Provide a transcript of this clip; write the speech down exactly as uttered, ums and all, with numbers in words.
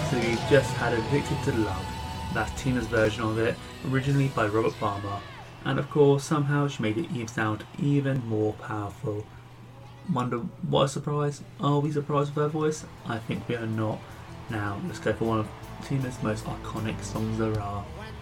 basically just had Addicted to Love. That's Tina's version of it, originally by Robert Palmer. And of course, somehow she made it even sound even more powerful. Wonder what a surprise? Are we surprised with her voice? I think we are not. Now, let's go for one of Tina's most iconic songs there are.